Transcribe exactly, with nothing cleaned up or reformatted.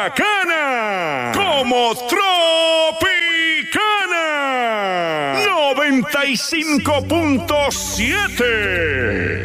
bacana como Tropicana noventa y cinco punto siete.